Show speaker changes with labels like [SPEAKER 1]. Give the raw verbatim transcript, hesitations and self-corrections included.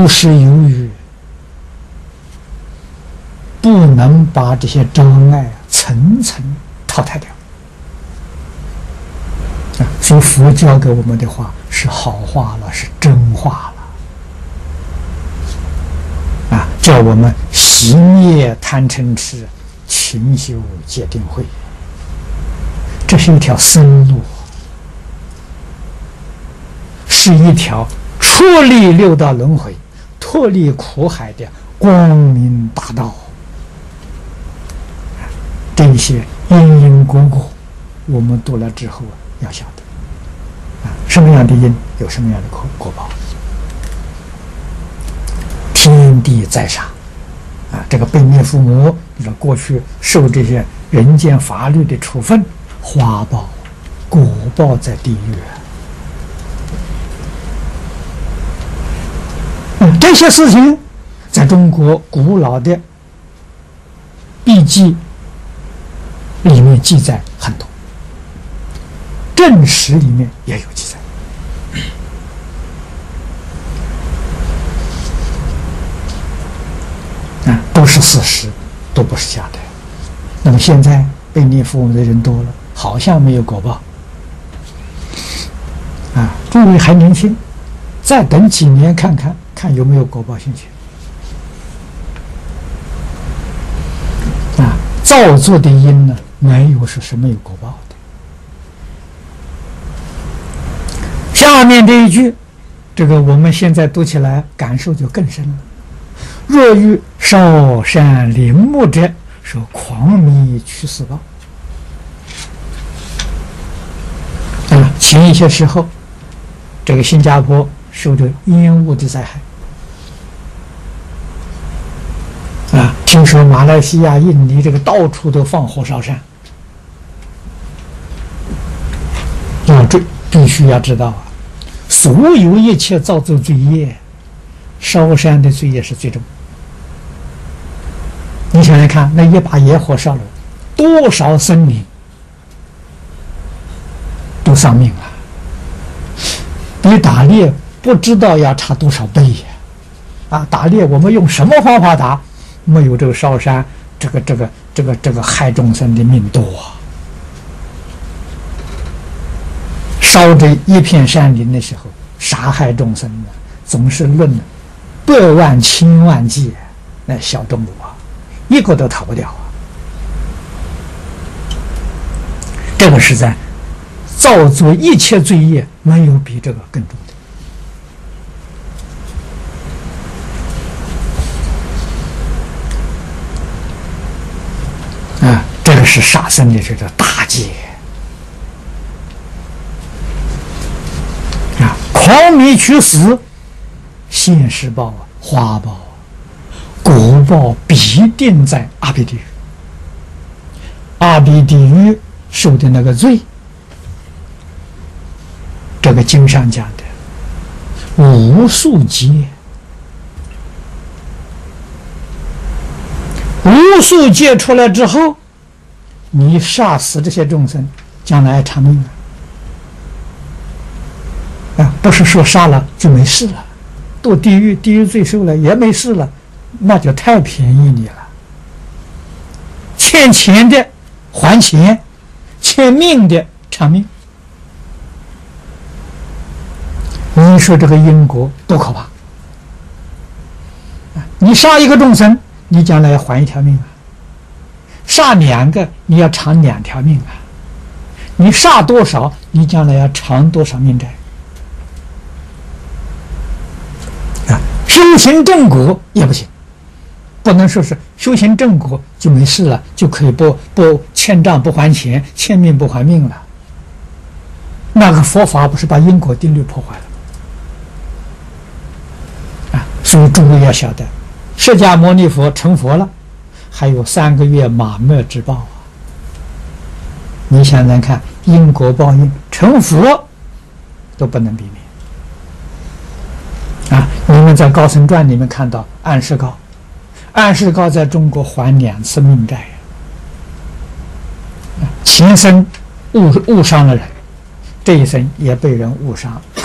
[SPEAKER 1] 都是由于不能把这些障碍层层淘汰掉。啊，所以佛教给我们的话是好话了，是真话了。啊，叫我们息灭贪嗔痴，勤修戒定慧。这是一条生路，是一条出离六道轮回、脱离苦海的光明大道。这些因因果果，我们读了之后啊，要晓得啊，什么样的因有什么样的果果报。天地在上啊，这个被灭父母，你说过去受这些人间法律的处分，花报、果报在地狱啊。嗯，这些事情在中国古老的笔记里面记载很多，正史里面也有记载。啊，都是事实，都不是假的。那么现在被念父母的人多了，好像没有果报。啊，诸位还年轻，再等几年看看，看有没有果报现前。啊，造作的因呢，没有说是没有果报的。下面这一句，这个我们现在读起来感受就更深了。若遇少善陵墓者，说狂迷取死报。啊，前一些时候，这个新加坡受着烟雾的灾害。啊，听说马来西亚、印尼这个到处都放火烧山。要这必须要知道啊，所有一切造作罪业，烧山的罪业是最重。你想想看，那一把野火烧了多少森林都丧命了，比打猎不知道要差多少倍呀！啊，打猎我们用什么方法打？没有这个烧山，这个这个这个这个害众生的命多啊！烧这一片山林的时候，杀害众生呢，总是论百万千万计，那小动物啊，一个都逃不掉啊！这个是在造作一切罪业，没有比这个更重的啊！这个是杀生的这个大戒啊！狂迷取死，现世报啊，花报啊，果报必定在阿鼻地狱。阿鼻地狱受的那个罪，这个经上讲的无数劫，无数劫出来之后，你杀死这些众生，将来偿命啊！啊，不是说杀了就没事了，堕地狱，地狱罪受了也没事了，那就太便宜你了。欠钱的还钱，欠命的偿命。你说这个因果多可怕！你杀一个众生，你将来要还一条命啊；杀两个，你要偿两条命啊；你杀多少，你将来要偿多少命债啊！修行正果也不行，不能说是修行正果就没事了，就可以不不欠账不还钱，欠命不还命了。那个佛法不是把因果定律破坏了？所以诸位要晓得，释迦牟尼佛成佛了，还有三个月马灭之报啊！你想想看，因果报应，成佛都不能避免啊！你们在《高僧传》里面看到安世高，安世高在中国还两次命债啊！前生误误伤了人，这一生也被人误伤。